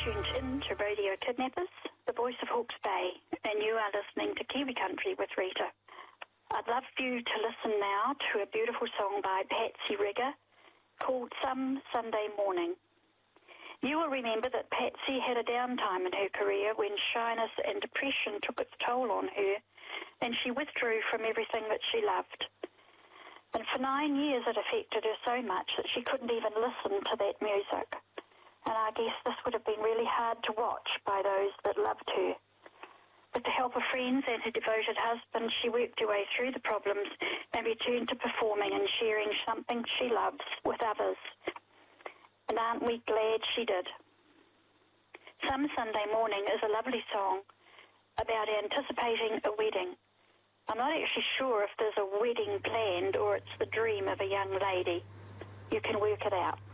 tuned in to Radio Kidnappers, the voice of Hawke's Bay, and you are listening to Kiwi Country with Rita. I'd love you to listen now to a beautiful song by Patsy Rigger called Some Sunday Morning. You will remember that Patsy had a downtime in her career when shyness and depression took its toll on her, and she withdrew from everything that she loved. And for 9 years it affected her so much that she couldn't even listen to that music. And I guess this would have been really hard to watch by those that loved her. With the help of friends and her devoted husband, she worked her way through the problems and returned to performing and sharing something she loves with others. And aren't we glad she did? Some Sunday Morning is a lovely song about anticipating a wedding. I'm not actually sure if there's a wedding planned or it's the dream of a young lady. You can work it out.